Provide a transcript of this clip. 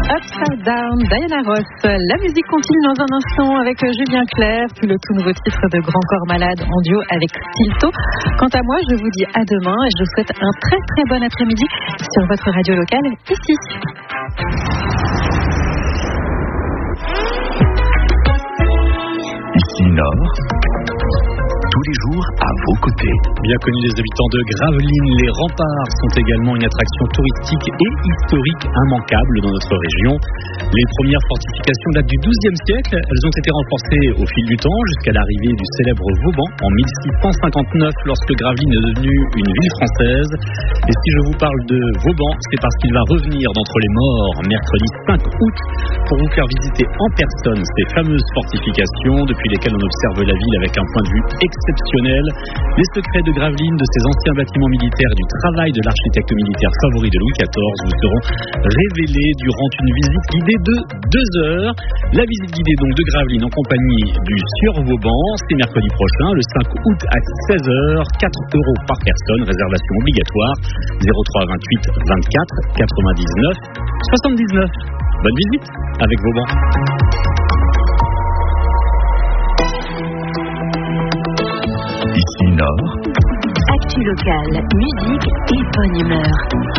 Upside Down, Diana Ross. La musique continue dans un instant avec Julien Clerc, puis le tout nouveau titre de Grand Corps Malade en duo avec Stilto. Quant à moi, je vous dis à demain et je vous souhaite un très très bon après-midi sur votre radio locale ici. Ici Nord, tous les jours à vos côtés. Bien connus des habitants de Gravelines, les remparts sont également une attraction touristique et historique immanquable dans notre région. Les premières fortifications datent du XIIe siècle. Elles ont été renforcées au fil du temps jusqu'à l'arrivée du célèbre Vauban en 1659 lorsque Gravelines est devenue une ville française. Et si je vous parle de Vauban, c'est parce qu'il va revenir d'entre les morts mercredi 5 août pour vous faire visiter en personne ces fameuses fortifications depuis lesquelles on observe la ville avec un point de vue exceptionnel. Les secrets de Gravelines, de ces anciens bâtiments militaires, du travail de l'architecte militaire favori de Louis XIV vous seront révélés durant une visite guidée de 2 heures. La visite guidée donc de Gravelines en compagnie du Sieur Vauban, c'est mercredi prochain, le 5 août à 16h, 4 € par personne, réservation obligatoire, 03 28 24 99 79. Bonne visite avec Vauban. Ici Nord. Actu locale, musique et bonne humeur.